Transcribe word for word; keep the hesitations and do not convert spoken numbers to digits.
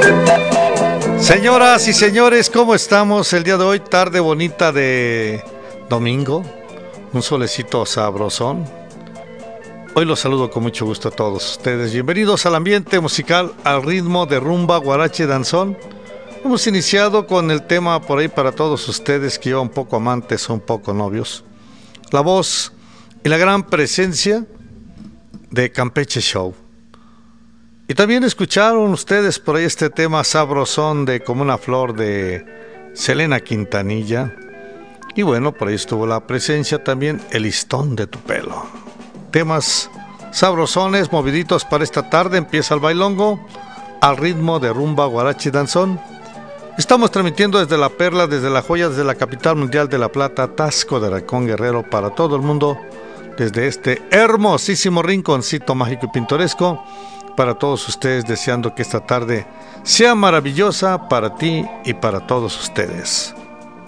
Señoras y señores, ¿cómo estamos el día de hoy? Tarde bonita de domingo, un solecito sabrosón. Hoy los saludo con mucho gusto a todos ustedes. Bienvenidos al ambiente musical al ritmo de rumba, guarache, danzón. Hemos iniciado con el tema por ahí para todos ustedes que iban un poco amantes o un poco novios. La voz y la gran presencia de Campeche Show. Y también escucharon ustedes por ahí este tema sabrosón de Como una flor de Selena Quintanilla. Y bueno, por ahí estuvo la presencia también El listón de tu pelo. Temas sabrosones, moviditos para esta tarde. Empieza el bailongo al ritmo de rumba, guarache y danzón. Estamos transmitiendo desde La Perla, desde La Joya, desde la capital mundial de La Plata, Taxco de Racón Guerrero, para todo el mundo, desde este hermosísimo rinconcito mágico y pintoresco. Para todos ustedes, deseando que esta tarde sea maravillosa para ti y para todos ustedes.